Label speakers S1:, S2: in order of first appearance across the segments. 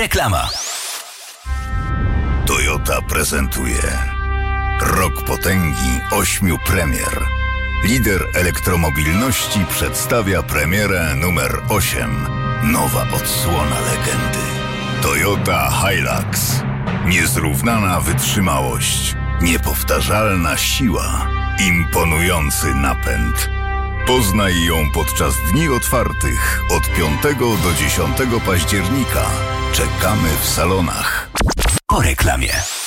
S1: Reklama.
S2: Toyota prezentuje Rok potęgi 8 premier. Lider elektromobilności przedstawia premierę numer 8. Nowa odsłona legendy. Toyota Hilux. Niezrównana wytrzymałość, niepowtarzalna siła, imponujący napęd. Poznaj ją podczas dni otwartych od 5 do 10 października. Czekamy w salonach.
S1: Po reklamie.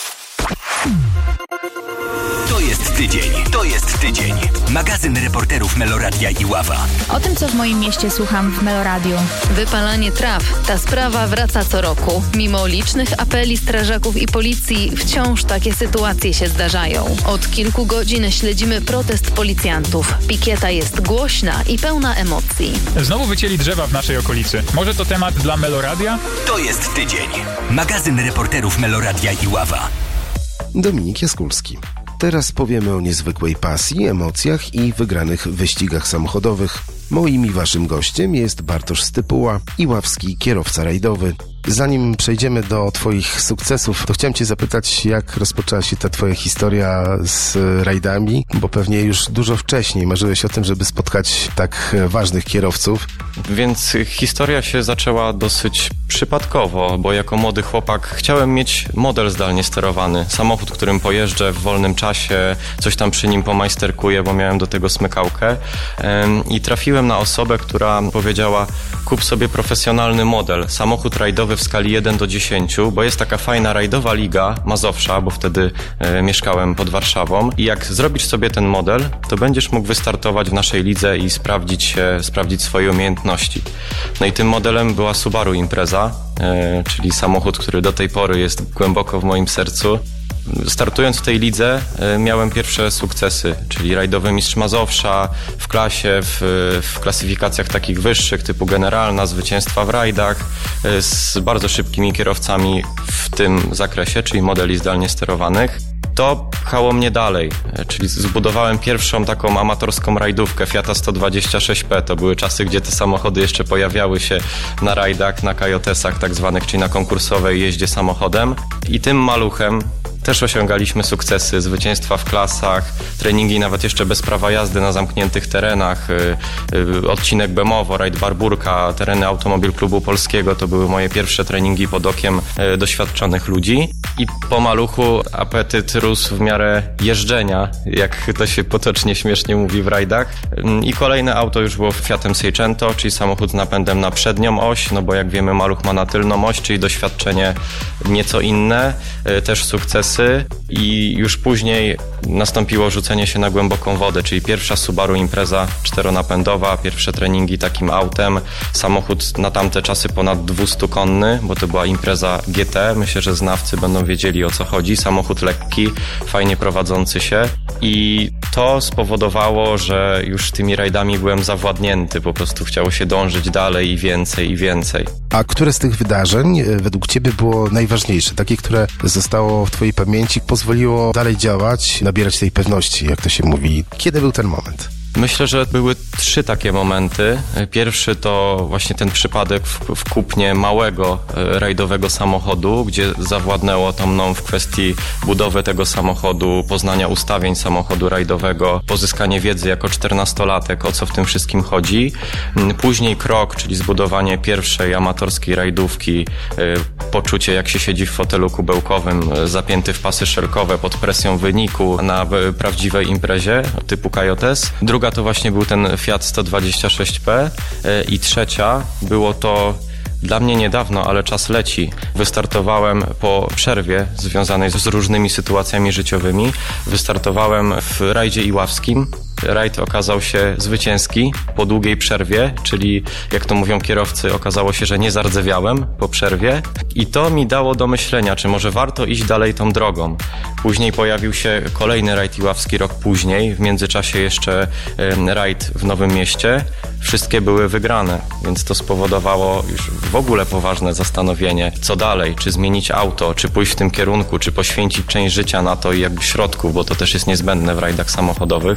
S1: To jest tydzień. Magazyn reporterów Meloradia i Ława.
S3: O tym, co w moim mieście słucham w Meloradiu.
S4: Wypalanie traw. Ta sprawa wraca co roku. Mimo licznych apeli strażaków i policji, wciąż takie sytuacje się zdarzają. Od kilku godzin śledzimy protest policjantów. Pikieta jest głośna i pełna emocji.
S5: Znowu wycięli drzewa w naszej okolicy. Może to temat dla Meloradia?
S1: To jest tydzień. Magazyn reporterów Meloradia i Ława.
S6: Dominik Jaskulski. Teraz powiemy o niezwykłej pasji, emocjach i wygranych wyścigach samochodowych. Moim i waszym gościem jest Bartosz Stypuła, iławski kierowca rajdowy. Zanim przejdziemy do twoich sukcesów, to chciałem cię zapytać, jak rozpoczęła się ta twoja historia z rajdami, bo pewnie już dużo wcześniej marzyłeś o tym, żeby spotkać tak ważnych kierowców.
S7: Więc historia się zaczęła dosyć przypadkowo, bo jako młody chłopak chciałem mieć model zdalnie sterowany. Samochód, którym pojeżdżę w wolnym czasie, coś tam przy nim pomajsterkuję, bo miałem do tego smykałkę. I trafiłem na osobę, która powiedziała: kup sobie profesjonalny model, samochód rajdowy w skali 1 do 10, bo jest taka fajna rajdowa liga Mazowsza, bo wtedy mieszkałem pod Warszawą, i jak zrobisz sobie ten model, to będziesz mógł wystartować w naszej lidze i sprawdzić swoje umiejętności. No i tym modelem była Subaru Impreza, czyli samochód, który do tej pory jest głęboko w moim sercu. Startując w tej lidze miałem pierwsze sukcesy, czyli rajdowy mistrz Mazowsza w klasie, w klasyfikacjach takich wyższych typu generalna, zwycięstwa w rajdach z bardzo szybkimi kierowcami w tym zakresie, czyli modeli zdalnie sterowanych. To pchało mnie dalej, czyli zbudowałem pierwszą taką amatorską rajdówkę Fiata 126P. To były czasy, gdzie te samochody jeszcze pojawiały się na rajdach, na kajotesach tak zwanych, czyli na konkursowej jeździe samochodem. I tym maluchem też osiągaliśmy sukcesy, zwycięstwa w klasach, treningi nawet jeszcze bez prawa jazdy na zamkniętych terenach, odcinek Bemowo, rajd Barburka, tereny Automobil Klubu Polskiego. To były moje pierwsze treningi pod okiem doświadczonych ludzi. I po maluchu apetyt rósł w miarę jeżdżenia, jak to się potocznie śmiesznie mówi w rajdach. I kolejne auto już było Fiatem Seicento, czyli samochód z napędem na przednią oś, no bo jak wiemy maluch ma na tylną oś, czyli doświadczenie nieco inne, też sukcesy. I już później nastąpiło rzucenie się na głęboką wodę, czyli pierwsza Subaru Impreza 4-napędowa, pierwsze treningi takim autem, samochód na tamte czasy ponad 200-konny, bo to była Impreza GT, myślę, że znawcy będą wiedzieli, o co chodzi, samochód lekki, fajnie prowadzący się, i to spowodowało, że już tymi rajdami byłem zawładnięty, po prostu chciało się dążyć dalej i więcej i więcej.
S6: A które z tych wydarzeń według ciebie było najważniejsze, takie, które zostało w twojej pamięci, pozwoliło dalej działać, nabierać tej pewności, jak to się mówi? Kiedy był ten moment?
S7: Myślę, że były 3 takie momenty. Pierwszy to właśnie ten przypadek w kupnie małego rajdowego samochodu, gdzie zawładnęło to mną w kwestii budowy tego samochodu, poznania ustawień samochodu rajdowego, pozyskanie wiedzy jako 14-latek, o co w tym wszystkim chodzi. Później krok, czyli zbudowanie pierwszej amatorskiej rajdówki, poczucie, jak się siedzi w fotelu kubełkowym, zapięty w pasy szelkowe pod presją wyniku na prawdziwej imprezie typu kajotes. Druga to właśnie był ten Fiat 126P i trzecia było to dla mnie niedawno, ale czas leci. Wystartowałem po przerwie związanej z różnymi sytuacjami życiowymi. Wystartowałem w rajdzie iławskim. Rajd okazał się zwycięski po długiej przerwie, czyli jak to mówią kierowcy, okazało się, że nie zardzewiałem po przerwie i to mi dało do myślenia, czy może warto iść dalej tą drogą. Później pojawił się kolejny rajd iławski rok później, w międzyczasie jeszcze rajd w Nowym Mieście. Wszystkie były wygrane, więc to spowodowało już w ogóle poważne zastanowienie, co dalej, czy zmienić auto, czy pójść w tym kierunku, czy poświęcić część życia na to i jakby środków, bo to też jest niezbędne w rajdach samochodowych.
S6: To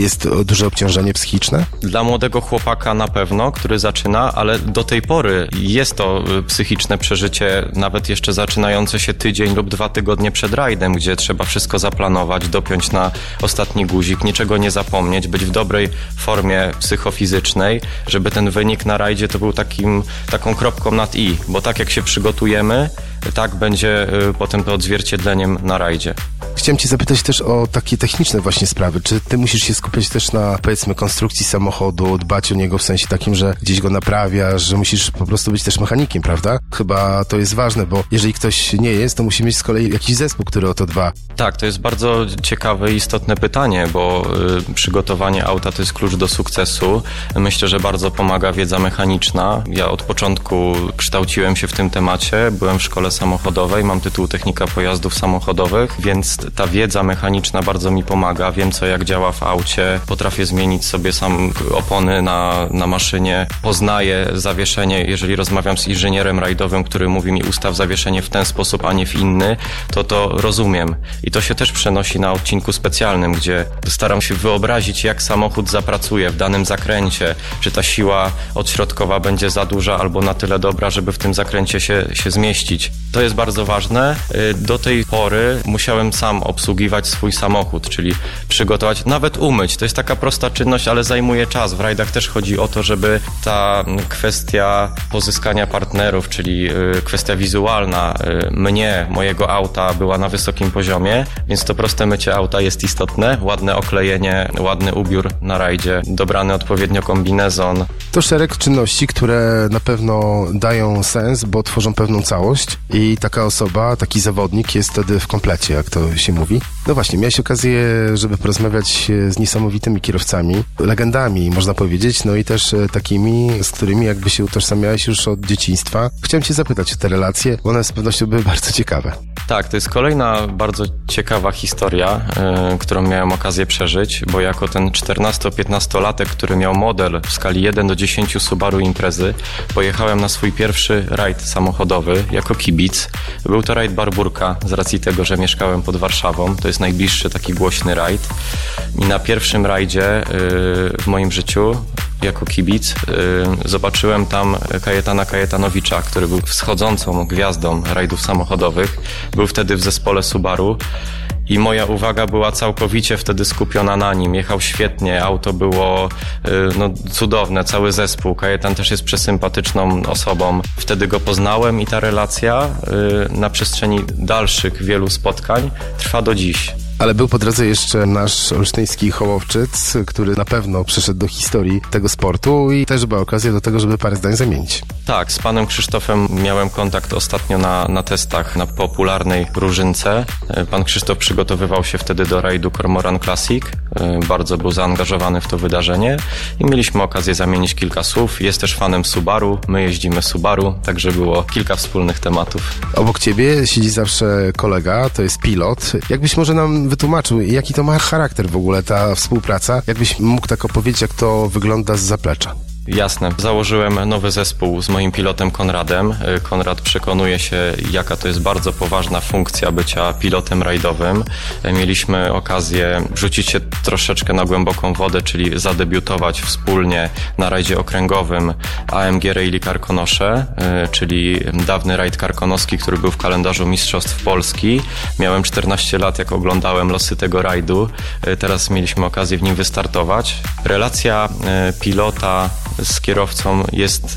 S6: jest duże obciążenie psychiczne?
S7: Dla młodego chłopaka na pewno, który zaczyna, ale do tej pory jest to psychiczne przeżycie, nawet jeszcze zaczynające się tydzień lub 2 tygodnie przed rajdem, gdzie trzeba wszystko zaplanować, dopiąć na ostatni guzik, niczego nie zapomnieć, być w dobrej formie psychofizycznej, żeby ten wynik na rajdzie to był taką kropką nad i, bo tak jak się przygotujemy, tak będzie potem to odzwierciedleniem na rajdzie.
S6: Chciałem cię zapytać też o takie techniczne właśnie sprawy. Czy ty musisz się skupiać też na, powiedzmy, konstrukcji samochodu, dbać o niego w sensie takim, że gdzieś go naprawiasz, że musisz po prostu być też mechanikiem, prawda? Chyba to jest ważne, bo jeżeli ktoś nie jest, to musi mieć z kolei jakiś zespół, który o to dba.
S7: Tak, to jest bardzo ciekawe i istotne pytanie, bo przygotowanie auta to jest klucz do sukcesu. Myślę, że bardzo pomaga wiedza mechaniczna. Ja od początku kształciłem się w tym temacie, byłem w szkole samochodowej, mam tytuł technika pojazdów samochodowych, więc ta wiedza mechaniczna bardzo mi pomaga. Wiem, co jak działa w aucie, potrafię zmienić sobie sam opony na maszynie, poznaję zawieszenie. Jeżeli rozmawiam z inżynierem rajdowym, który mówi mi ustaw zawieszenie w ten sposób, a nie w inny, to rozumiem. I to się też przenosi na odcinku specjalnym, gdzie staram się wyobrazić, jak samochód zapracuje w danym zakręcie, czy ta siła odśrodkowa będzie za duża albo na tyle dobra, żeby w tym zakręcie się zmieścić. To jest bardzo ważne. Do tej pory musiałem sam obsługiwać swój samochód, czyli przygotować, nawet umyć. To jest taka prosta czynność, ale zajmuje czas. W rajdach też chodzi o to, żeby ta kwestia pozyskania partnerów, czyli kwestia wizualna mnie, mojego auta była na wysokim poziomie, więc to proste mycie auta jest istotne. Ładne oklejenie, ładny ubiór na rajdzie, dobrany odpowiednio kombinezon.
S6: To szereg czynności, które na pewno dają sens, bo tworzą pewną całość i taka osoba, taki zawodnik jest wtedy w komplecie, jak to się mówi. No właśnie, miałeś okazję, żeby porozmawiać z niesamowitymi kierowcami, legendami, można powiedzieć, no i też takimi, z którymi jakby się utożsamiałeś już od dzieciństwa. Chciałem cię zapytać o te relacje, bo one z pewnością były bardzo ciekawe.
S7: Tak, to jest kolejna bardzo ciekawa historia, którą miałem okazję przeżyć, bo jako ten 14-15-latek, który miał model w skali 1 do 10 Subaru Imprezy, pojechałem na swój pierwszy rajd samochodowy jako kibic. Był to rajd Barburka, z racji tego, że mieszkałem pod Warszawą. To jest najbliższy taki głośny rajd. I na pierwszym rajdzie w moim życiu jako kibic zobaczyłem tam Kajetana Kajetanowicza, który był wschodzącą gwiazdą rajdów samochodowych. Był wtedy w zespole Subaru i moja uwaga była całkowicie wtedy skupiona na nim. Jechał świetnie, auto było cudowne, cały zespół. Kajetan też jest przesympatyczną osobą. Wtedy go poznałem i ta relacja na przestrzeni dalszych wielu spotkań trwa do dziś.
S6: Ale był po drodze jeszcze nasz olsztyński Hołowczyc, który na pewno przeszedł do historii tego sportu i też była okazja do tego, żeby parę zdań zamienić.
S7: Tak, z panem Krzysztofem miałem kontakt ostatnio na testach na popularnej Różynce. Pan Krzysztof przygotowywał się wtedy do rajdu Cormoran Classic. Bardzo był zaangażowany w to wydarzenie i mieliśmy okazję zamienić kilka słów. Jest też fanem Subaru, my jeździmy Subaru, także było kilka wspólnych tematów.
S6: Obok ciebie siedzi zawsze kolega, to jest pilot. Jakbyś może nam wytłumaczył, jaki to ma charakter w ogóle ta współpraca? Jakbyś mógł tak opowiedzieć, jak to wygląda z zaplecza?
S7: Jasne. Założyłem nowy zespół z moim pilotem Konradem. Konrad przekonuje się, jaka to jest bardzo poważna funkcja bycia pilotem rajdowym. Mieliśmy okazję wrzucić się troszeczkę na głęboką wodę, czyli zadebiutować wspólnie na rajdzie okręgowym AMG Rally Karkonosze, czyli dawny rajd karkonoski, który był w kalendarzu Mistrzostw Polski. Miałem 14 lat, jak oglądałem losy tego rajdu. Teraz mieliśmy okazję w nim wystartować. Relacja pilota z kierowcą jest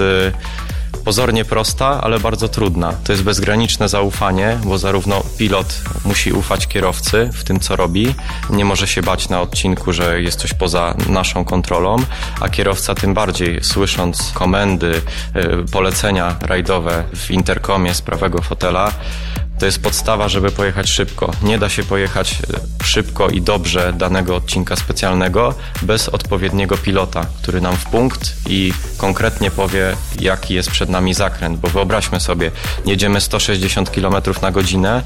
S7: pozornie prosta, ale bardzo trudna. To jest bezgraniczne zaufanie, bo zarówno pilot musi ufać kierowcy w tym, co robi, nie może się bać na odcinku, że jest coś poza naszą kontrolą, a kierowca tym bardziej, słysząc komendy, polecenia rajdowe w interkomie z prawego fotela, to jest podstawa, żeby pojechać szybko. Nie da się pojechać szybko i dobrze danego odcinka specjalnego bez odpowiedniego pilota, który nam w punkt i konkretnie powie, jaki jest przed nami zakręt. Bo wyobraźmy sobie, jedziemy 160 km na godzinę,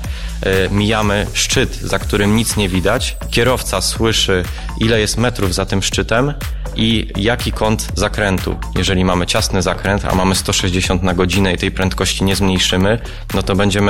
S7: mijamy szczyt, za którym nic nie widać. Kierowca słyszy, ile jest metrów za tym szczytem i jaki kąt zakrętu. Jeżeli mamy ciasny zakręt, a mamy 160 na godzinę i tej prędkości nie zmniejszymy, no to będziemy, jak to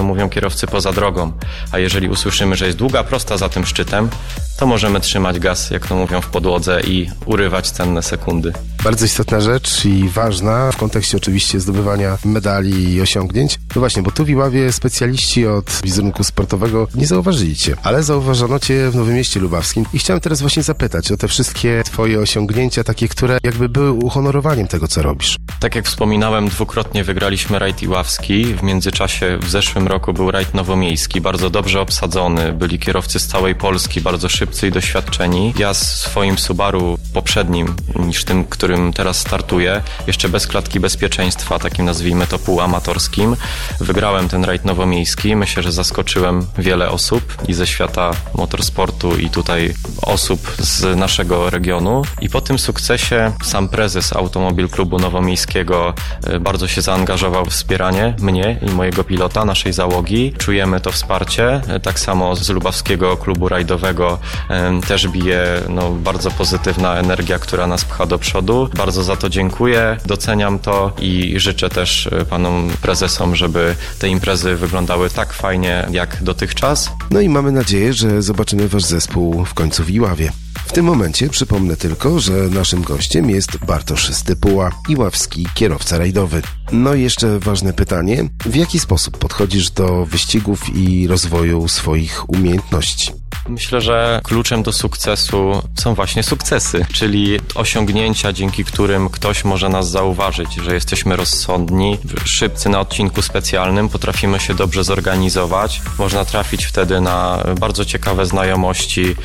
S7: mówią kierowcy, poza drogą. A jeżeli usłyszymy, że jest długa prosta za tym szczytem, to możemy trzymać gaz, jak to mówią, w podłodze i urywać cenne sekundy.
S6: Bardzo istotna rzecz i ważna w kontekście oczywiście zdobywania medali i osiągnięć. No właśnie, bo tu w Iławie specjaliści od wizerunku sportowego nie zauważyli Cię, ale zauważono Cię w Nowym Mieście Lubawskim i chciałem teraz właśnie zapytać o te wszystkie Twoje osiągnięcia, takie, które jakby były uhonorowaniem tego, co robisz.
S7: Tak jak wspominałem, dwukrotnie wygraliśmy rajd iławski. W międzyczasie w zeszłym roku był rajd nowomiejski, bardzo dobrze obsadzony. Byli kierowcy z całej Polski, bardzo szybcy i doświadczeni. Ja z swoim Subaru poprzednim niż tym, którym teraz startuję, jeszcze bez klatki bezpieczeństwa, takim nazwijmy to półamatorskim, wygrałem ten rajd nowomiejski. Myślę, że zaskoczyłem wiele osób i ze świata motorsportu i tutaj osób z naszego regionu. I po tym sukcesie sam prezes Automobil Klubu Nowomiejskiego bardzo się zaangażował w wspieranie mnie i mojego pilota, naszej załogi. Czujemy to wsparcie. Tak samo z Lubawskiego Klubu Rajdowego też bije bardzo pozytywna energia, która nas pcha do przodu. Bardzo za to dziękuję, doceniam to i życzę też panom prezesom, żeby te imprezy wyglądały tak fajnie jak dotychczas.
S6: No i mamy nadzieję, że zobaczymy wasz zespół w końcu w Iławie. W tym momencie przypomnę tylko, że naszym gościem jest Bartosz Stypuła, iławski kierowca rajdowy. No i jeszcze ważne pytanie, w jaki sposób podchodzisz do wyścigów i rozwoju swoich umiejętności?
S7: Myślę, że kluczem do sukcesu są właśnie sukcesy, czyli osiągnięcia, dzięki którym ktoś może nas zauważyć, że jesteśmy rozsądni, szybcy na odcinku specjalnym, potrafimy się dobrze zorganizować. Można trafić wtedy na bardzo ciekawe znajomości,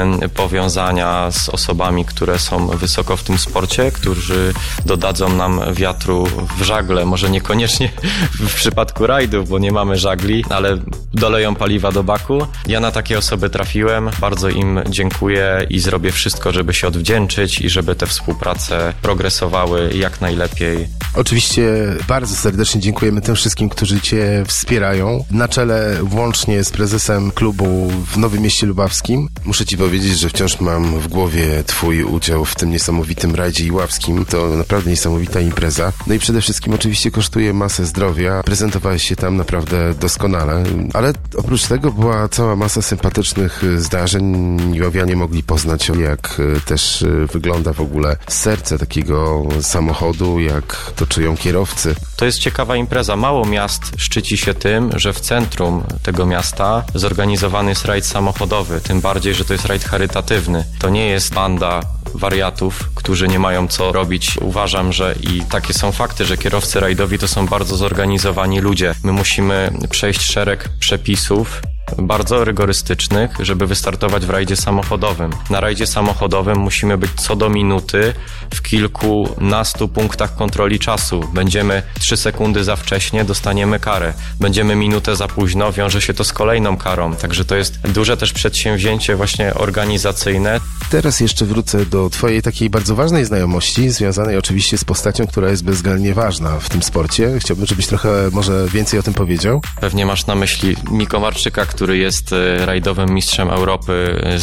S7: powiązania z osobami, które są wysoko w tym sporcie, którzy dodadzą nam wiatru w żagle, może niekoniecznie w przypadku rajdów, bo nie mamy żagli, ale doleją paliwa do baku. Ja na takie osoby trafiłem, bardzo im dziękuję i zrobię wszystko, żeby się odwdzięczyć i żeby te współprace progresowały jak najlepiej.
S6: Oczywiście bardzo serdecznie dziękujemy tym wszystkim, którzy Cię wspierają. Na czele włącznie z prezesem klubu w Nowym Mieście Lubawskim. Muszę Ci powiedzieć, że wciąż mam w głowie Twój udział w tym niesamowitym rajdzie iławskim. To naprawdę niesamowita impreza. No i przede wszystkim oczywiście kosztuje masę zdrowia. Prezentowałeś się tam naprawdę doskonale. Ale oprócz tego była cała masa sympatycznych zdarzeń. Iławianie mogli poznać, jak też wygląda w ogóle serce takiego samochodu, jak to czują kierowcy.
S7: To jest ciekawa impreza. Mało miast szczyci się tym, że w centrum tego miasta zorganizowany jest rajd samochodowy. Tym bardziej, że to jest rajd charytatywny. To nie jest banda wariatów, którzy nie mają co robić. Uważam, że i takie są fakty, że kierowcy rajdowi to są bardzo zorganizowani ludzie. My musimy przejść szereg przepisów bardzo rygorystycznych, żeby wystartować w rajdzie samochodowym. Na rajdzie samochodowym musimy być co do minuty w kilkunastu punktach kontroli czasu. Będziemy 3 sekundy za wcześnie, dostaniemy karę. Będziemy minutę za późno, wiąże się to z kolejną karą. Także to jest duże też przedsięwzięcie właśnie organizacyjne.
S6: Teraz jeszcze wrócę do Twojej takiej bardzo ważnej znajomości, związanej oczywiście z postacią, która jest bezwzględnie ważna w tym sporcie. Chciałbym, żebyś trochę może więcej o tym powiedział.
S7: Pewnie masz na myśli Miko Marczyka, który jest rajdowym mistrzem Europy z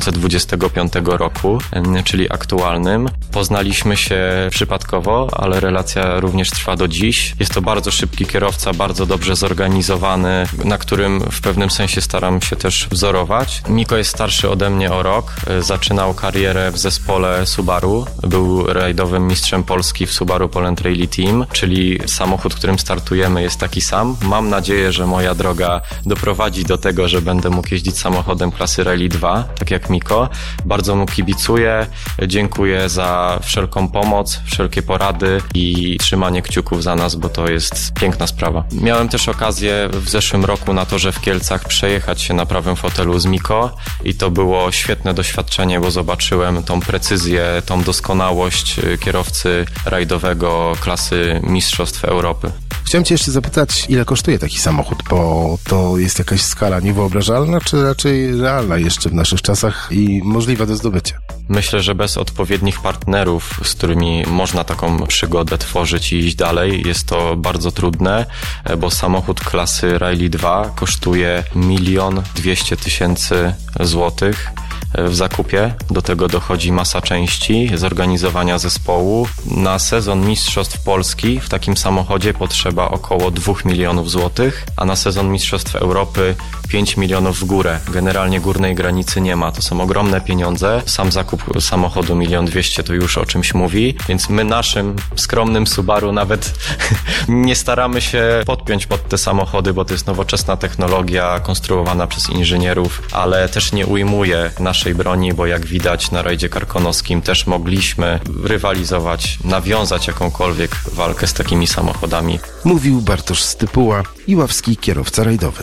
S7: 2025 roku, czyli aktualnym. Poznaliśmy się przypadkowo, ale relacja również trwa do dziś. Jest to bardzo szybki kierowca, bardzo dobrze zorganizowany, na którym w pewnym sensie staram się też wzorować. Miko jest starszy ode mnie o rok. Zaczynał karierę w zespole Subaru. Był rajdowym mistrzem Polski w Subaru Poland Rally Team, czyli samochód, którym startujemy, jest taki sam. Mam nadzieję, że moja droga doprowadzi do tego, że będę mógł jeździć samochodem klasy Rally 2, tak jak Miko. Bardzo mu kibicuję, dziękuję za wszelką pomoc, wszelkie porady i trzymanie kciuków za nas, bo to jest piękna sprawa. Miałem też okazję w zeszłym roku na torze w Kielcach przejechać się na prawym fotelu z Miko i to było świetne doświadczenie, bo zobaczyłem tą precyzję, tą doskonałość kierowcy rajdowego klasy Mistrzostw Europy.
S6: Chciałem Cię jeszcze zapytać, ile kosztuje taki samochód, bo to jest jakaś skala niewyobrażalna, czy raczej realna jeszcze w naszych czasach i możliwa do zdobycia?
S7: Myślę, że bez odpowiednich partnerów, z którymi można taką przygodę tworzyć i iść dalej, jest to bardzo trudne, bo samochód klasy Rally 2 kosztuje 1 200 000 złotych. w zakupie. Do tego dochodzi masa części, zorganizowania zespołu. Na sezon Mistrzostw Polski w takim samochodzie potrzeba około 2 milionów złotych, a na sezon Mistrzostw Europy 5 milionów w górę. Generalnie górnej granicy nie ma. To są ogromne pieniądze. Sam zakup samochodu 1 200 000 to już o czymś mówi, więc my naszym skromnym Subaru nawet nie staramy się podpiąć pod te samochody, bo to jest nowoczesna technologia konstruowana przez inżynierów, ale też nie ujmuje naszej broni, bo jak widać na rajdzie karkonoskim też mogliśmy rywalizować, nawiązać jakąkolwiek walkę z takimi samochodami.
S6: Mówił Bartosz Stypuła, iławski kierowca rajdowy.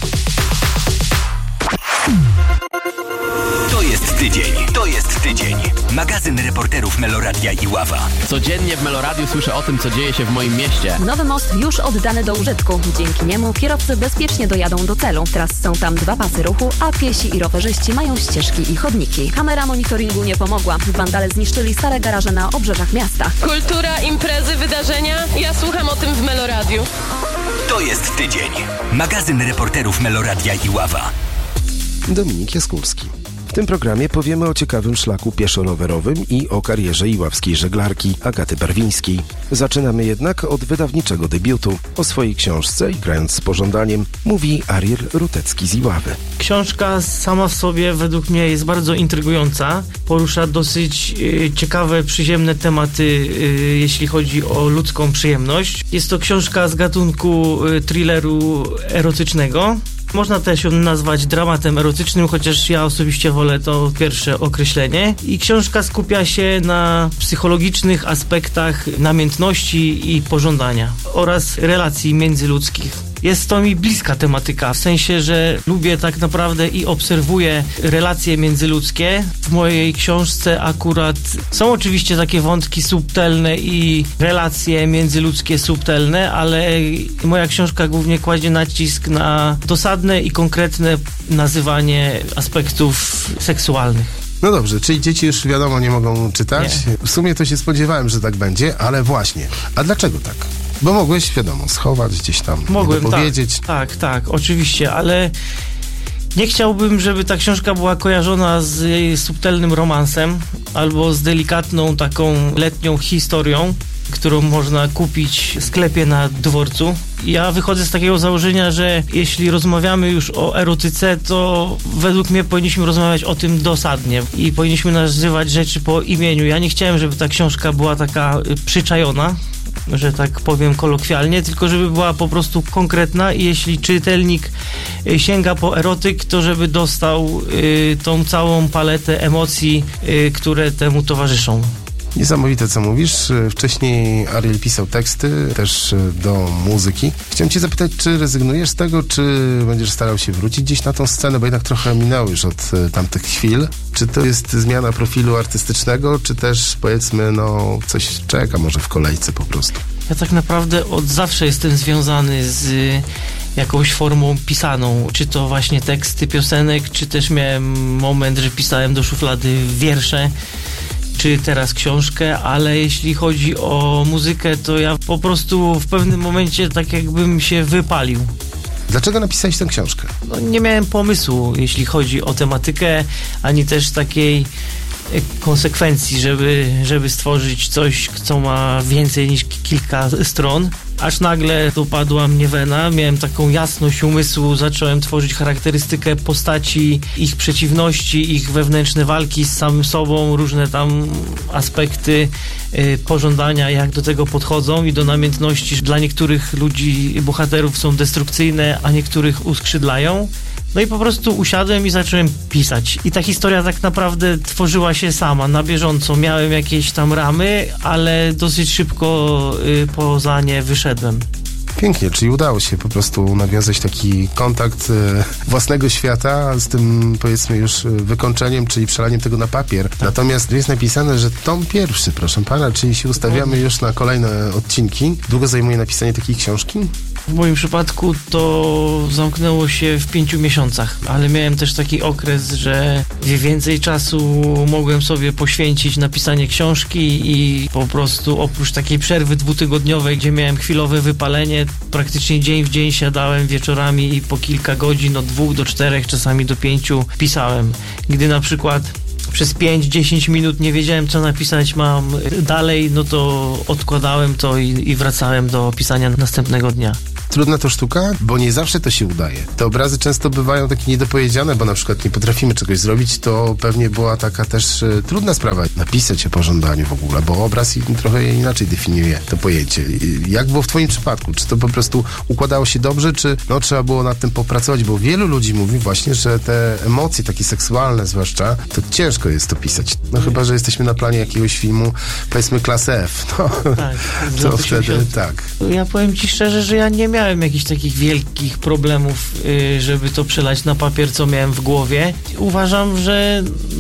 S1: To jest tydzień. Magazyn reporterów Meloradia Iława.
S8: Codziennie w Meloradiu słyszę o tym, co dzieje się w moim mieście.
S9: Nowy most już oddany do użytku. Dzięki niemu kierowcy bezpiecznie dojadą do celu. Teraz są tam 2 pasy ruchu, a piesi i rowerzyści mają ścieżki i chodniki. Kamera monitoringu nie pomogła. Wandale zniszczyli stare garaże na obrzeżach miasta.
S10: Kultura, imprezy, wydarzenia. Ja słucham o tym w Meloradiu.
S1: To jest tydzień. Magazyn reporterów Meloradia Iława.
S6: Dominik Jaskulski. W tym programie powiemy o ciekawym szlaku pieszo-rowerowym i o karierze iławskiej żeglarki Agaty Barwińskiej. Zaczynamy jednak od wydawniczego debiutu. O swojej książce i grając z pożądaniem mówi Ariel Rutecki z Iławy.
S11: Książka sama w sobie według mnie jest bardzo intrygująca. Porusza dosyć ciekawe, przyziemne tematy, jeśli chodzi o ludzką przyjemność. Jest to książka z gatunku thrilleru erotycznego. Można też ją nazwać dramatem erotycznym, chociaż ja osobiście wolę to pierwsze określenie. I książka skupia się na psychologicznych aspektach namiętności i pożądania oraz relacji międzyludzkich. Jest to mi bliska tematyka, w sensie, że lubię tak naprawdę i obserwuję relacje międzyludzkie. W mojej książce akurat są oczywiście takie wątki subtelne i relacje międzyludzkie subtelne, ale moja książka głównie kładzie nacisk na dosadne i konkretne nazywanie aspektów seksualnych.
S12: No dobrze, czyli dzieci już wiadomo nie mogą czytać. Nie. W sumie to się spodziewałem, że tak będzie, ale właśnie. A dlaczego tak? Bo mogłeś, wiadomo, schować gdzieś tam,
S11: mogłem
S12: powiedzieć.
S11: Tak, oczywiście, ale nie chciałbym, żeby ta książka była kojarzona z subtelnym romansem albo z delikatną taką letnią historią, którą można kupić w sklepie na dworcu. Ja wychodzę z takiego założenia, że jeśli rozmawiamy już o erotyce, to według mnie powinniśmy rozmawiać o tym dosadnie i powinniśmy nazywać rzeczy po imieniu. Ja nie chciałem, żeby ta książka była taka przyczajona, że tak powiem kolokwialnie, tylko żeby była po prostu konkretna i jeśli czytelnik sięga po erotyk, to żeby dostał tą całą paletę emocji, które temu towarzyszą.
S12: Niesamowite, co mówisz. Wcześniej Ariel pisał teksty też do muzyki. Chciałem cię zapytać, czy rezygnujesz z tego, czy będziesz starał się wrócić gdzieś na tą scenę, bo jednak trochę minęło już od tamtych chwil. Czy to jest zmiana profilu artystycznego, czy też powiedzmy, no coś czeka może w kolejce po prostu?
S11: Ja tak naprawdę od zawsze jestem związany z jakąś formą pisaną, czy to właśnie teksty piosenek, czy też miałem moment, że pisałem do szuflady wiersze, czy teraz książkę, ale jeśli chodzi o muzykę, to ja po prostu w pewnym momencie tak jakbym się wypalił.
S12: Dlaczego napisałeś tę książkę?
S11: No, nie miałem pomysłu, jeśli chodzi o tematykę, ani też takiej konsekwencji, żeby stworzyć coś, co ma więcej niż kilka stron. Aż nagle dopadła mnie wena, miałem taką jasność umysłu, zacząłem tworzyć charakterystykę postaci, ich przeciwności, ich wewnętrzne walki z samym sobą, różne tam aspekty pożądania, jak do tego podchodzą i do namiętności. Dla niektórych ludzi, bohaterów są destrukcyjne, a niektórych uskrzydlają. No i po prostu usiadłem i zacząłem pisać. I ta historia tak naprawdę tworzyła się sama, na bieżąco. Miałem jakieś tam ramy, ale dosyć szybko poza nie wyszedłem.
S12: Pięknie, czyli udało się po prostu nawiązać taki kontakt własnego świata z tym, powiedzmy, już wykończeniem, czyli przelaniem tego na papier. Tak. Natomiast jest napisane, że tom pierwszy, proszę pana, czyli się ustawiamy już na kolejne odcinki. Długo zajmuje napisanie takiej książki?
S11: W moim przypadku to zamknęło się w 5 miesiącach, ale miałem też taki okres, że więcej czasu mogłem sobie poświęcić na pisanie książki i po prostu oprócz takiej przerwy 2-tygodniowej, gdzie miałem chwilowe wypalenie, praktycznie dzień w dzień siadałem wieczorami i po kilka godzin, od 2 do 4, czasami do 5 pisałem. Gdy na przykład przez 5-10 minut nie wiedziałem, co napisać mam dalej, no to odkładałem to i wracałem do pisania następnego dnia.
S12: Trudna to sztuka, bo nie zawsze to się udaje. Te obrazy często bywają takie niedopowiedziane, bo na przykład nie potrafimy czegoś zrobić, to pewnie była taka też trudna sprawa napisać o pożądaniu w ogóle, bo obraz trochę inaczej definiuje to pojęcie. Jak było w twoim przypadku? Czy to po prostu układało się dobrze, czy trzeba było nad tym popracować? Bo wielu ludzi mówi właśnie, że te emocje takie seksualne zwłaszcza, to ciężko jest to pisać. No chyba, że jesteśmy na planie jakiegoś filmu, powiedzmy klasy F. No,
S11: tak,
S12: to wtedy tak.
S11: Ja powiem ci szczerze, że ja nie miałem jakichś takich wielkich problemów, żeby to przelać na papier, co miałem w głowie. Uważam, że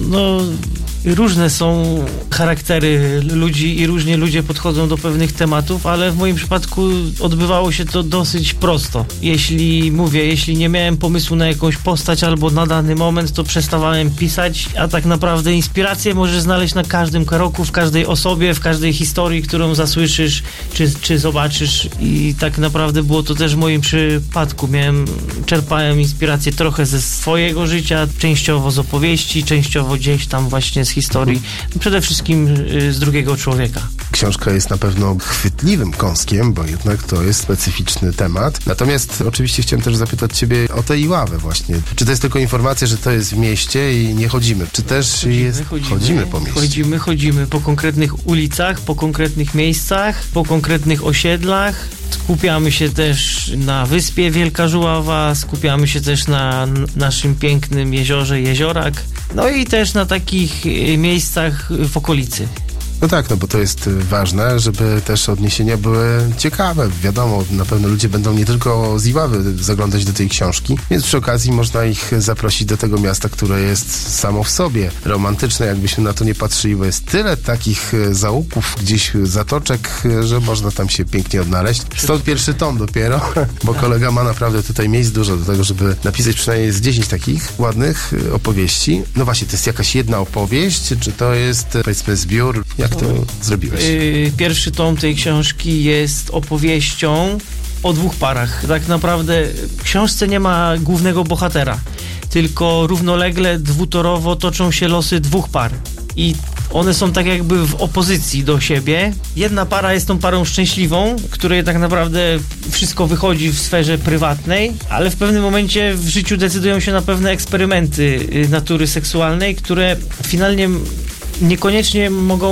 S11: różne są charaktery ludzi i różnie ludzie podchodzą do pewnych tematów, ale w moim przypadku odbywało się to dosyć prosto. Jeśli nie miałem pomysłu na jakąś postać albo na dany moment, to przestawałem pisać, a tak naprawdę inspirację możesz znaleźć na każdym kroku, w każdej osobie, w każdej historii, którą zasłyszysz czy zobaczysz, i tak naprawdę było to też w moim przypadku. Czerpałem inspirację trochę ze swojego życia, częściowo z opowieści, częściowo gdzieś tam właśnie z historii, przede wszystkim z drugiego człowieka.
S12: Książka jest na pewno chwytliwym kąskiem, bo jednak to jest specyficzny temat. Natomiast oczywiście chciałem też zapytać ciebie o tę Iławę właśnie. Czy to jest tylko informacja, że to jest w mieście i nie chodzimy? Czy też chodzimy po mieście?
S11: Chodzimy po konkretnych ulicach, po konkretnych miejscach, po konkretnych osiedlach. Skupiamy się też na wyspie Wielka Żuława, skupiamy się też na naszym pięknym jeziorze Jeziorak, no i też na takich miejscach w okolicy.
S12: No tak, bo to jest ważne, żeby też odniesienia były ciekawe. Wiadomo, na pewno ludzie będą nie tylko z Iławy zaglądać do tej książki, więc przy okazji można ich zaprosić do tego miasta, które jest samo w sobie romantyczne, jakbyśmy na to nie patrzyli, bo jest tyle takich zaułków, gdzieś zatoczek, że można tam się pięknie odnaleźć. Stąd pierwszy tom dopiero, bo kolega ma naprawdę tutaj miejsc dużo do tego, żeby napisać przynajmniej z 10 takich ładnych opowieści. No właśnie, to jest jakaś jedna opowieść, czy to jest, powiedzmy, zbiór? Jak to zrobiłeś?
S11: Pierwszy tom tej książki jest opowieścią o 2 parach. Tak naprawdę w książce nie ma głównego bohatera, tylko równolegle, dwutorowo toczą się losy 2 par. I one są tak jakby w opozycji do siebie. Jedna para jest tą parą szczęśliwą, której tak naprawdę wszystko wychodzi w sferze prywatnej, ale w pewnym momencie w życiu decydują się na pewne eksperymenty natury seksualnej, które finalnie niekoniecznie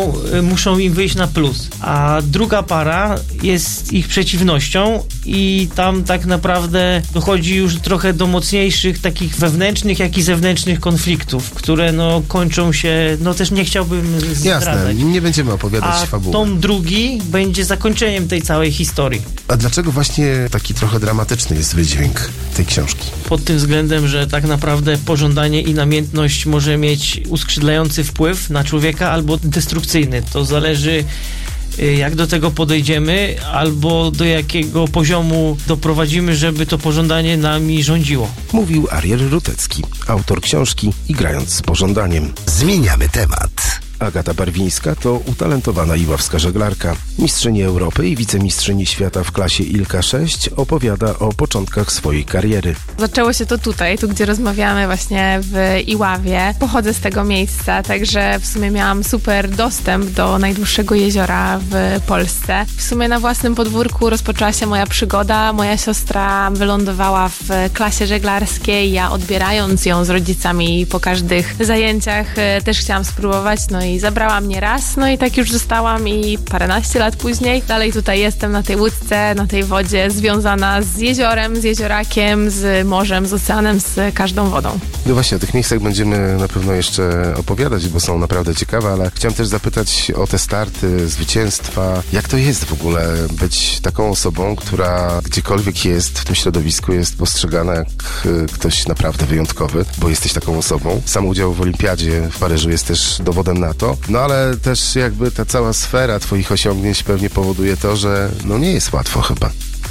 S11: muszą im wyjść na plus. A druga para jest ich przeciwnością i tam tak naprawdę dochodzi już trochę do mocniejszych takich wewnętrznych, jak i zewnętrznych konfliktów, które kończą się, też nie chciałbym zdradzać.
S12: Jasne, nie będziemy opowiadać fabuły.
S11: A tom drugi będzie zakończeniem tej całej historii.
S12: A dlaczego właśnie taki trochę dramatyczny jest wydźwięk tej książki?
S11: Pod tym względem, że tak naprawdę pożądanie i namiętność może mieć uskrzydlający wpływ na człowieka albo destrukcyjny. To zależy, jak do tego podejdziemy, albo do jakiego poziomu doprowadzimy, żeby to pożądanie nami rządziło.
S6: Mówił Ariel Rutecki, autor książki I grając z pożądaniem.
S1: Zmieniamy temat.
S6: Agata Barwińska to utalentowana iławska żeglarka. Mistrzyni Europy i wicemistrzyni świata w klasie ILKA 6 opowiada o początkach swojej kariery.
S13: Zaczęło się to tutaj, gdzie rozmawiamy właśnie w Iławie. Pochodzę z tego miejsca, także w sumie miałam super dostęp do najdłuższego jeziora w Polsce. W sumie na własnym podwórku rozpoczęła się moja przygoda. Moja siostra wylądowała w klasie żeglarskiej. Ja, odbierając ją z rodzicami po każdych zajęciach, też chciałam spróbować. I zabrała mnie raz, i tak już zostałam i paręnaście lat później dalej tutaj jestem na tej łódce, na tej wodzie, związana z jeziorem, z jeziorakiem, z morzem, z oceanem, z każdą wodą.
S12: No właśnie, o tych miejscach będziemy na pewno jeszcze opowiadać, bo są naprawdę ciekawe, ale chciałem też zapytać o te starty, zwycięstwa. Jak to jest w ogóle być taką osobą, która gdziekolwiek jest w tym środowisku jest postrzegana jak ktoś naprawdę wyjątkowy, bo jesteś taką osobą. Sam udział w olimpiadzie w Paryżu jest też dowodem na to, ale też jakby ta cała sfera twoich osiągnięć pewnie powoduje to, że nie jest łatwo chyba.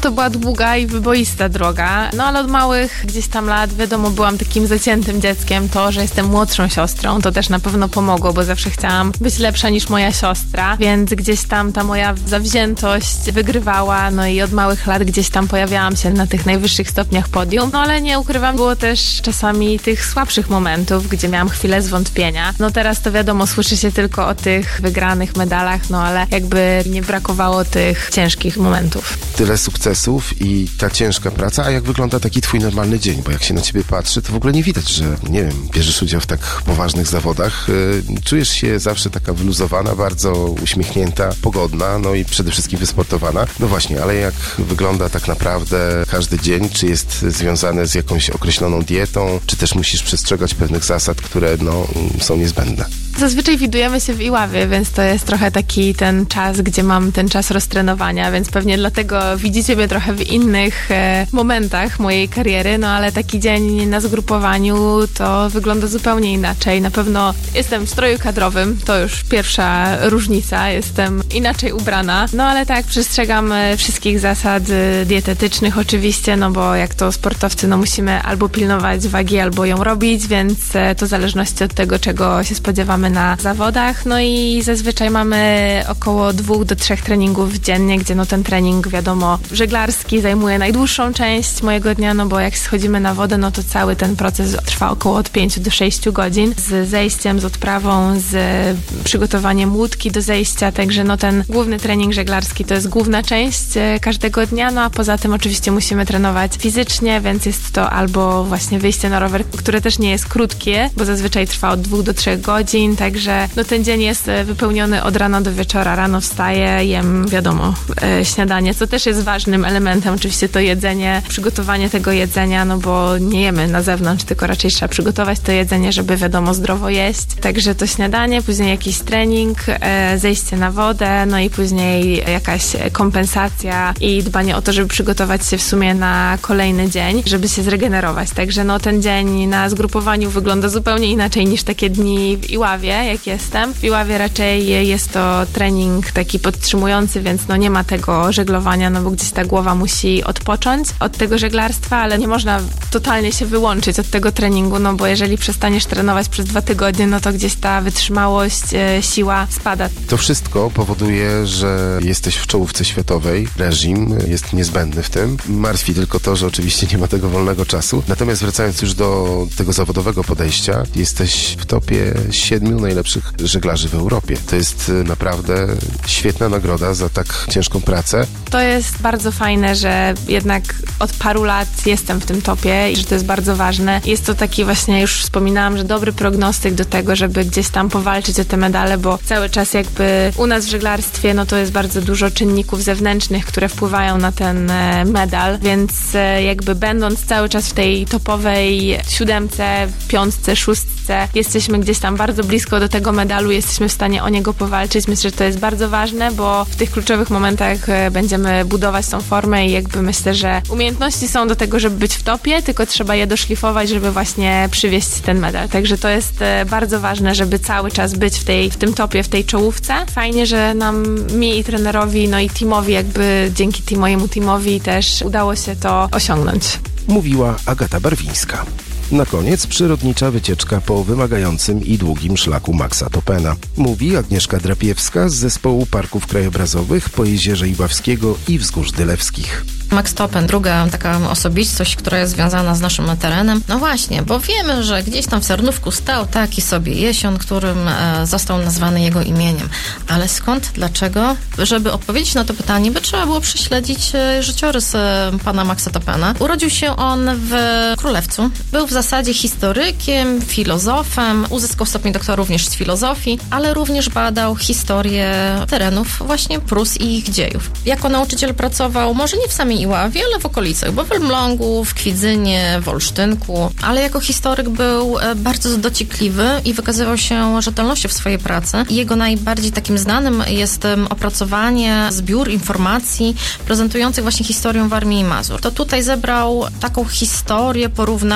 S13: To była długa i wyboista droga, no ale od małych gdzieś tam lat, wiadomo, byłam takim zaciętym dzieckiem. To, że jestem młodszą siostrą, to też na pewno pomogło, bo zawsze chciałam być lepsza niż moja siostra, więc gdzieś tam ta moja zawziętość wygrywała, no i od małych lat gdzieś tam pojawiałam się na tych najwyższych stopniach podium, no ale nie ukrywam, było też czasami tych słabszych momentów, gdzie miałam chwilę zwątpienia. No teraz to wiadomo, słyszy się tylko o tych wygranych medalach, no ale jakby nie brakowało tych ciężkich momentów.
S6: Tyle sukcesów i ta ciężka praca, a jak wygląda taki twój normalny dzień? Bo jak się na ciebie patrzy, to w ogóle nie widać, że, nie wiem, bierzesz udział w tak poważnych zawodach. Czujesz się zawsze taka wyluzowana, bardzo uśmiechnięta, pogodna, no i przede wszystkim wysportowana. No właśnie, ale jak wygląda tak naprawdę każdy dzień? Czy jest związane z jakąś określoną dietą? Czy też musisz przestrzegać pewnych zasad, które są niezbędne?
S13: Zazwyczaj widujemy się w Iławie, więc to jest trochę taki ten czas, gdzie mam ten czas roztrenowania, więc pewnie dlatego widzicie mnie trochę w innych momentach mojej kariery, no ale taki dzień na zgrupowaniu to wygląda zupełnie inaczej. Na pewno jestem w stroju kadrowym, to już pierwsza różnica, jestem inaczej ubrana, no ale tak, przestrzegam wszystkich zasad dietetycznych oczywiście, no bo jak to sportowcy, no musimy albo pilnować wagi, albo ją robić, więc to w zależności od tego, czego się spodziewamy na zawodach, no i zazwyczaj mamy około 2 do 3 treningów dziennie, gdzie no ten trening, wiadomo, żeglarski zajmuje najdłuższą część mojego dnia, no bo jak schodzimy na wodę, no to cały ten proces trwa około od 5 do 6 godzin, z zejściem, z odprawą, z przygotowaniem łódki do zejścia, także no ten główny trening żeglarski to jest główna część każdego dnia, no a poza tym oczywiście musimy trenować fizycznie, więc jest to albo właśnie wyjście na rower, które też nie jest krótkie, bo zazwyczaj trwa od 2 do 3 godzin, także no ten dzień jest wypełniony od rana do wieczora. Rano wstaję, jem, wiadomo, śniadanie, co też jest ważnym elementem, oczywiście to jedzenie, przygotowanie tego jedzenia, no bo nie jemy na zewnątrz, tylko raczej trzeba przygotować to jedzenie, żeby wiadomo zdrowo jeść. Także to śniadanie, później jakiś trening, zejście na wodę, no i później jakaś kompensacja i dbanie o to, żeby przygotować się w sumie na kolejny dzień, żeby się zregenerować. Także no ten dzień na zgrupowaniu wygląda zupełnie inaczej niż takie dni w Iławie, jak jestem. W Iławie raczej jest to trening taki podtrzymujący, więc no nie ma tego żeglowania, no bo gdzieś ta głowa musi odpocząć od tego żeglarstwa, ale nie można totalnie się wyłączyć od tego treningu, no bo jeżeli przestaniesz trenować przez 2 tygodnie, no to gdzieś ta wytrzymałość, siła spada.
S6: To wszystko powoduje, że jesteś w czołówce światowej, reżim jest niezbędny w tym. Martwi tylko to, że oczywiście nie ma tego wolnego czasu. Natomiast wracając już do tego zawodowego podejścia, jesteś w topie 7 najlepszych żeglarzy w Europie. To jest naprawdę świetna nagroda za tak ciężką pracę.
S13: To jest bardzo fajne, że jednak od paru lat jestem w tym topie i że to jest bardzo ważne. Jest to taki właśnie, już wspominałam, że dobry prognostyk do tego, żeby gdzieś tam powalczyć o te medale, bo cały czas jakby u nas w żeglarstwie, no to jest bardzo dużo czynników zewnętrznych, które wpływają na ten medal, więc jakby będąc cały czas w tej topowej 7, 5, 6, jesteśmy gdzieś tam bardzo blisko do tego medalu, jesteśmy w stanie o niego powalczyć. Myślę, że to jest bardzo ważne, bo w tych kluczowych momentach będziemy budować tą formę i jakby myślę, że umiejętności są do tego, żeby być w topie, tylko trzeba je doszlifować, żeby właśnie przywieźć ten medal. Także to jest bardzo ważne, żeby cały czas być w tym topie, w tej czołówce. Fajnie, że mi i trenerowi, no i teamowi, jakby dzięki mojemu teamowi też udało się to osiągnąć.
S6: Mówiła Agata Barwińska. Na koniec przyrodnicza wycieczka po wymagającym i długim szlaku Maxa Topena. Mówi Agnieszka Drapiewska z zespołu parków krajobrazowych Pojezierze Iławskiego i Wzgórz Dylewskich.
S14: Max Topen, druga taka osobistość, która jest związana z naszym terenem. No właśnie, bo wiemy, że gdzieś tam w Sarnówku stał taki sobie jesion, którym został nazwany jego imieniem. Ale skąd, dlaczego? Żeby odpowiedzieć na to pytanie, by trzeba było prześledzić życiorys pana Maxa Topena. Urodził się on w Królewcu. Był w zasadzie historykiem, filozofem, uzyskał stopień doktora również z filozofii, ale również badał historię terenów właśnie Prus i ich dziejów. Jako nauczyciel pracował może nie w samej Iławie, ale w okolicach, bo w Elblągu, w Kwidzynie, w Olsztynku, ale jako historyk był bardzo dociekliwy i wykazywał się rzetelnością w swojej pracy. Jego najbardziej takim znanym jest opracowanie zbiór informacji prezentujących właśnie historię Warmii i Mazur. To tutaj zebrał taką historię porównawczą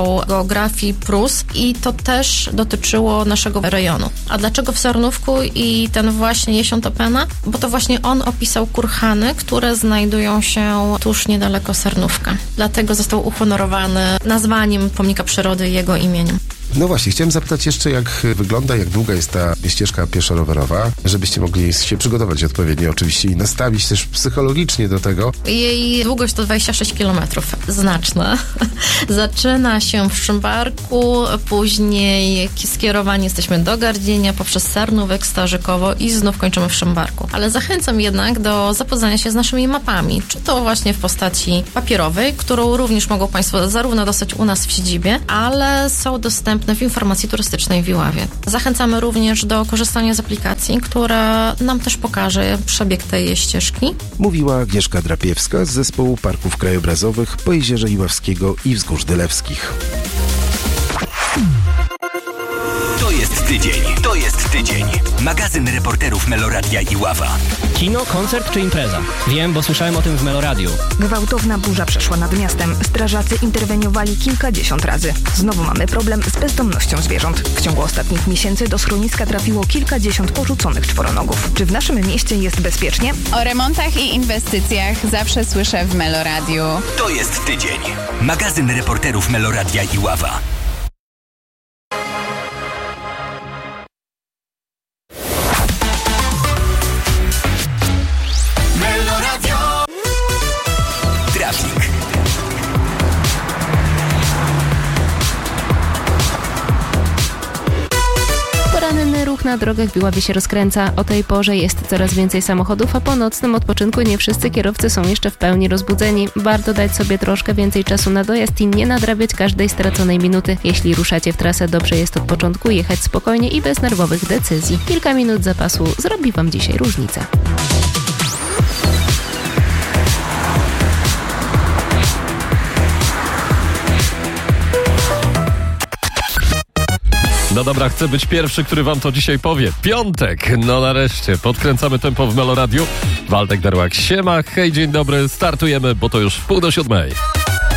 S14: Wydział Geografii Prus i to też dotyczyło naszego rejonu. A dlaczego w Sarnówku i ten właśnie Jesion Topena? Bo to właśnie on opisał kurhany, które znajdują się tuż niedaleko Sarnówka. Dlatego został uhonorowany nazwaniem pomnika przyrody jego imieniem.
S12: No właśnie, chciałem zapytać jeszcze, jak wygląda, jak długa jest ta ścieżka pieszo-rowerowa, żebyście mogli się przygotować odpowiednio oczywiście i nastawić też psychologicznie do tego.
S14: Jej długość to 26 km, znaczna. Zaczyna się w Szymbarku, później skierowani jesteśmy do Gardzienia, poprzez Sarnówek, Starzykowo i znów kończymy w Szymbarku. Ale zachęcam jednak do zapoznania się z naszymi mapami, czy to właśnie w postaci papierowej, którą również mogą Państwo zarówno dostać u nas w siedzibie, ale są dostępne w informacji turystycznej w Iławie. Zachęcamy również do korzystania z aplikacji, która nam też pokaże przebieg tej ścieżki.
S6: Mówiła Agnieszka Drapiewska z Zespołu Parków Krajobrazowych Pojezierza Iławskiego i Wzgórz Dylewskich.
S1: To jest tydzień. To jest tydzień. Magazyn reporterów Meloradia Iława.
S15: Kino, koncert czy impreza? Wiem, bo słyszałem o tym w Meloradiu.
S16: Gwałtowna burza przeszła nad miastem. Strażacy interweniowali kilkadziesiąt razy. Znowu mamy problem z bezdomnością zwierząt. W ciągu ostatnich miesięcy do schroniska trafiło kilkadziesiąt porzuconych czworonogów. Czy w naszym mieście jest bezpiecznie?
S17: O remontach i inwestycjach zawsze słyszę w Meloradiu.
S1: To jest tydzień. Magazyn reporterów Meloradia Iława.
S18: Poranny ruch na drogach w Iławie się rozkręca. O tej porze jest coraz więcej samochodów, a po nocnym odpoczynku nie wszyscy kierowcy są jeszcze w pełni rozbudzeni. Warto dać sobie troszkę więcej czasu na dojazd i nie nadrabiać każdej straconej minuty. Jeśli ruszacie w trasę, dobrze jest od początku jechać spokojnie i bez nerwowych decyzji. Kilka minut zapasu zrobi Wam dzisiaj różnicę.
S19: No dobra, chcę być pierwszy, który wam to dzisiaj powie. Piątek, no nareszcie, podkręcamy tempo w Meloradiu. Waldek Darłak, siema, hej, dzień dobry, startujemy, bo to już 6:30.